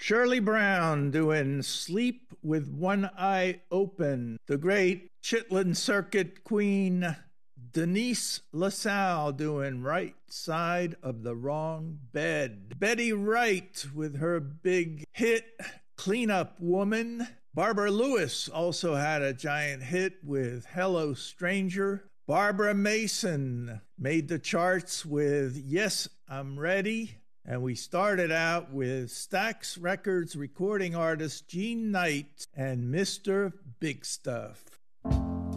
Shirley Brown doing Sleep with One Eye Open. The great Chitlin Circuit Queen Denise LaSalle doing Right Side of the Wrong Bed. Betty Wright with her big hit Cleanup Woman. Barbara Lewis also had a giant hit with Hello Stranger. Barbara Mason made the charts with Yes, I'm Ready. And we started out with Stax Records recording artist Gene Knight and Mr. Big Stuff.